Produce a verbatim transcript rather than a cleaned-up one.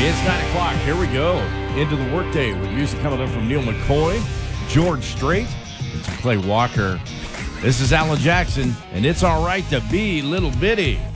It's nine o'clock. Here we go. Into the workday with music coming up from Neil McCoy, George Strait, and Clay Walker. This is Alan Jackson, and it's all right to be little bitty.